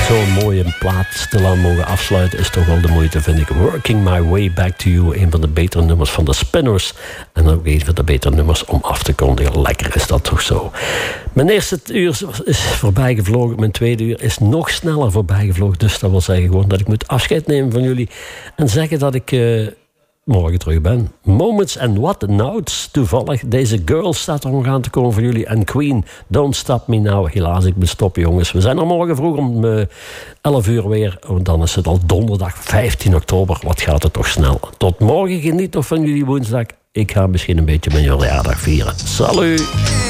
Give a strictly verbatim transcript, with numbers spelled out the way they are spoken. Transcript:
zo'n mooie plaat stilaan mogen afsluiten is toch wel de moeite, vind ik. Working My Way Back to You, een van de betere nummers van de Spinners. En ook een van de betere nummers om af te kondigen. Lekker is dat toch zo. Mijn eerste uur is voorbij gevlogen. Mijn tweede uur is nog sneller voorbij gevlogen. Dus dat wil zeggen gewoon dat ik moet afscheid nemen van jullie. En zeggen dat ik uh, morgen terug ben. Moments and What Notes. Toevallig, deze Girl staat er nog aan te komen voor jullie. En Queen, Don't Stop Me Now. Helaas, ik ben stoppen, jongens. We zijn er morgen vroeg om uh, elf uur weer. Want dan is het al donderdag vijftien oktober. Wat gaat het toch snel. Tot morgen, geniet nog van jullie woensdag. Ik ga misschien een beetje mijn verjaardag vieren. Salut!